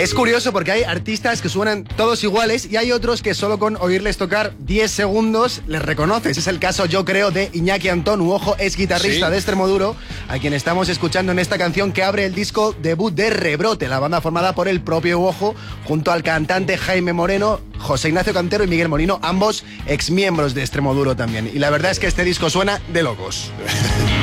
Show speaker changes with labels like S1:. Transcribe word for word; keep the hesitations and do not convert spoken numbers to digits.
S1: Es curioso porque hay artistas que suenan todos iguales y hay otros que solo con oírles tocar diez segundos les reconoces. Es el caso, yo creo, de Iñaki Antón Uojo, es guitarrista ¿Sí? de Extremoduro, a quien estamos escuchando en esta canción que abre el disco debut de Rebrote, la banda formada por el propio Uojo, junto al cantante Jaime Moreno, José Ignacio Cantero y Miguel Molino, ambos exmiembros de Extremoduro también. Y la verdad es que este disco suena de locos.